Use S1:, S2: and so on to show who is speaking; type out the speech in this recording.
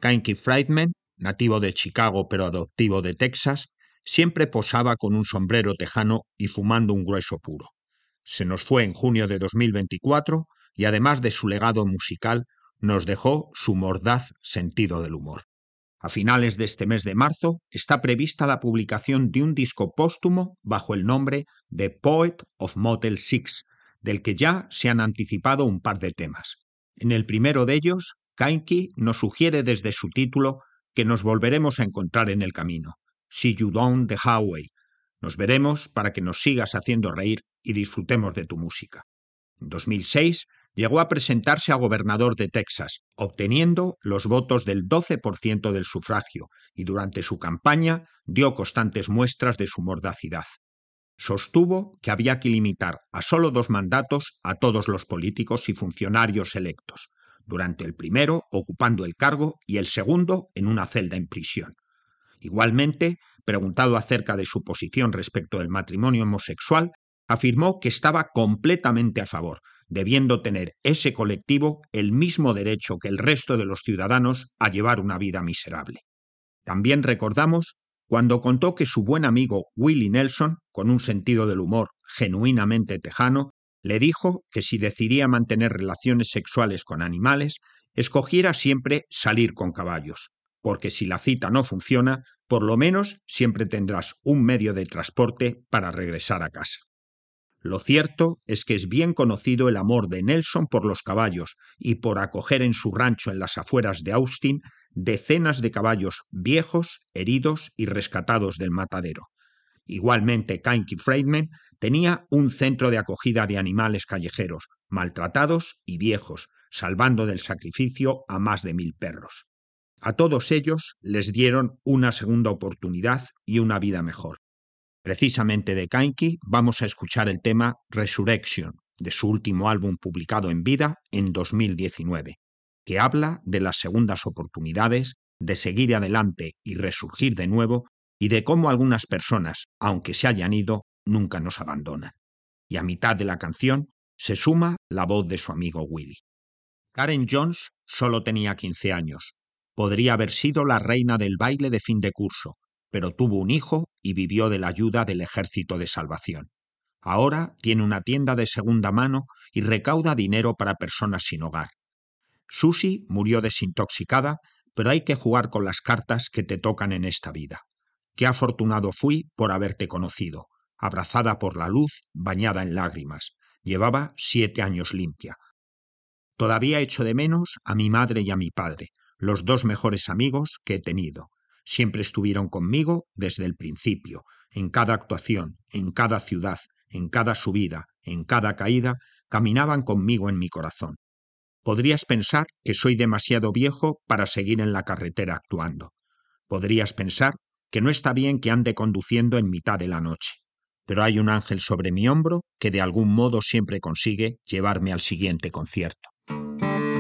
S1: Kinky Friedman, nativo de Chicago pero adoptivo de Texas, siempre posaba con un sombrero tejano y fumando un grueso puro. Se nos fue en junio de 2024 y además de su legado musical, nos dejó su mordaz sentido del humor. A finales de este mes de marzo está prevista la publicación de un disco póstumo bajo el nombre de Poet of Motel 6, del que ya se han anticipado un par de temas. En el primero de ellos, Kinky nos sugiere desde su título que nos volveremos a encontrar en el camino. See you down the highway. Nos veremos para que nos sigas haciendo reír y disfrutemos de tu música. En 2006 llegó a presentarse a gobernador de Texas, obteniendo los votos del 12% del sufragio, y durante su campaña dio constantes muestras de su mordacidad. Sostuvo que había que limitar a solo 2 mandatos a todos los políticos y funcionarios electos, durante el primero ocupando el cargo y el segundo en una celda en prisión. Igualmente, preguntado acerca de su posición respecto del matrimonio homosexual, afirmó que estaba completamente a favor, debiendo tener ese colectivo el mismo derecho que el resto de los ciudadanos a llevar una vida miserable. También recordamos cuando contó que su buen amigo Willie Nelson, con un sentido del humor genuinamente tejano, le dijo que si decidía mantener relaciones sexuales con animales, escogiera siempre salir con caballos, porque si la cita no funciona, por lo menos siempre tendrás un medio de transporte para regresar a casa. Lo cierto es que es bien conocido el amor de Nelson por los caballos y por acoger en su rancho en las afueras de Austin decenas de caballos viejos, heridos y rescatados del matadero. Igualmente, Kinky Friedman tenía un centro de acogida de animales callejeros, maltratados y viejos, salvando del sacrificio a más de 1000 perros. A todos ellos les dieron una segunda oportunidad y una vida mejor. Precisamente de Kinky vamos a escuchar el tema Resurrection, de su último álbum publicado en vida en 2019, que habla de las segundas oportunidades, de seguir adelante y resurgir de nuevo, y de cómo algunas personas, aunque se hayan ido, nunca nos abandonan. Y a mitad de la canción se suma la voz de su amigo Willie. Karen Jones solo tenía 15 años. Podría haber sido la reina del baile de fin de curso, pero tuvo un hijo y vivió de la ayuda del Ejército de Salvación. Ahora tiene una tienda de segunda mano y recauda dinero para personas sin hogar. Susie murió desintoxicada, pero hay que jugar con las cartas que te tocan en esta vida. Qué afortunado fui por haberte conocido, abrazada por la luz, bañada en lágrimas. Llevaba 7 años limpia. Todavía echo de menos a mi madre y a mi padre, los 2 mejores amigos que he tenido. Siempre estuvieron conmigo desde el principio, en cada actuación, en cada ciudad, en cada subida, en cada caída, caminaban conmigo en mi corazón. Podrías pensar que soy demasiado viejo para seguir en la carretera actuando. Podrías pensar que no está bien que ande conduciendo en mitad de la noche. Pero hay un ángel sobre mi hombro que de algún modo siempre consigue llevarme al siguiente concierto.